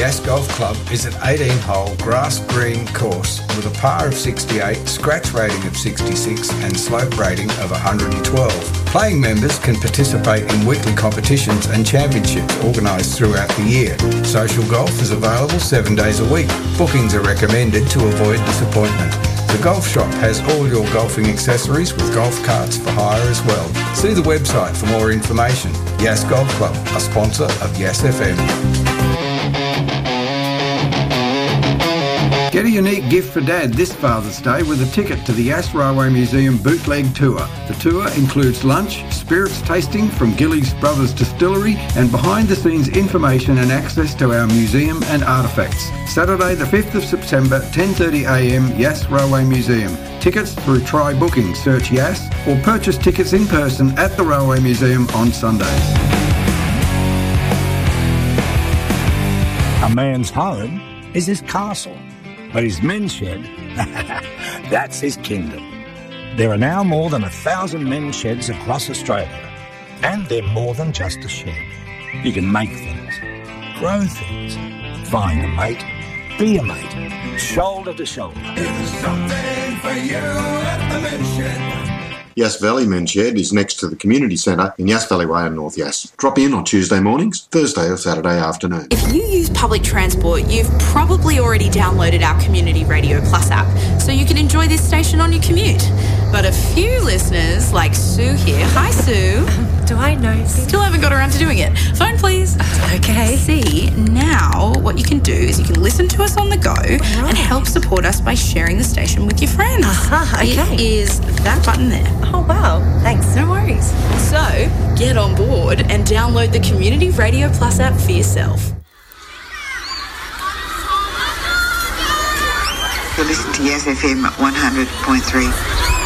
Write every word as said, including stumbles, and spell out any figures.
Yass Golf Club is an eighteen-hole grass green course with a par of sixty-eight, scratch rating of sixty-six and slope rating of one hundred twelve. Playing members can participate in weekly competitions and championships organised throughout the year. Social golf is available seven days a week. Bookings are recommended to avoid disappointment. The golf shop has all your golfing accessories with golf carts for hire as well. See the website for more information. Yass Golf Club, a sponsor of Yass F M. Get a unique gift for Dad this Father's Day with a ticket to the Yass Railway Museum Bootleg Tour. The tour includes lunch, spirits tasting from Gillies Brothers Distillery, and behind-the-scenes information and access to our museum and artefacts. Saturday the fifth of September, ten thirty a m, Yass Railway Museum. Tickets through Try Booking. Search Yass or purchase tickets in person at the Railway Museum on Sundays. A man's home is his castle, but his men's shed, that's his kingdom. There are now more than a thousand men's sheds across Australia, and they're more than just a shed. You can make things, grow things, find a mate, be a mate, shoulder to shoulder. There's something for you at the men's shed. Yass Valley Men's Shed is next to the Community Centre in Yass Valley Way in North Yass. Drop in on Tuesday mornings, Thursday or Saturday afternoon. If you use public transport, you've probably already downloaded our Community Radio Plus app, so you can enjoy this station on your commute. But a few listeners, like Sue here, hi Sue. Um, do I know? Still haven't got around to doing it. Phone please. Okay. See, now what you can do is you can listen to us on the go right. and help support us by sharing the station with your friends. Uh-huh, okay. It is that button there. Oh, wow. Thanks. No worries. So, get on board and download the Community Radio Plus app for yourself. You're listening to Yass F M one hundred point three.